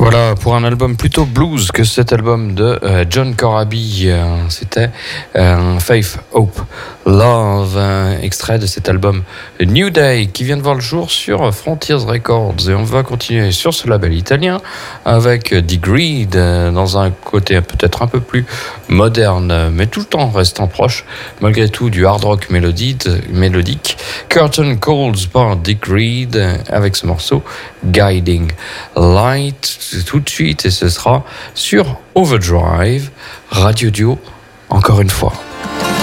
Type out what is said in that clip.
Voilà, pour un album plutôt blues que cet album de John Corabi, c'était Faith, Hope, Love, extrait de cet album New Day qui vient de voir le jour sur Frontiers Records. Et on va continuer sur ce label italien avec Degree dans un côté peut-être un peu plus moderne, mais tout le temps restant proche malgré tout du hard rock mélodique. Curtain Calls par Degree avec ce morceau Guiding Light. Tout de suite, et ce sera sur Overdrive, Radio Duo, encore une fois.